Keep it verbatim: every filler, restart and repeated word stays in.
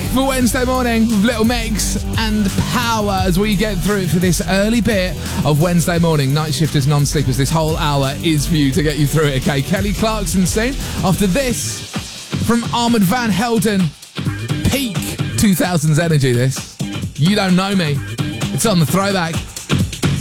for Wednesday morning with Little Mix and Power as we get through it for this early bit of Wednesday morning. Night shifters, non-sleepers, this whole hour is for you to get you through it, okay? Kelly Clarkson soon. After this, from Armand Van Helden, peak two thousands energy, this. You Don't Know Me. It's on the throwback.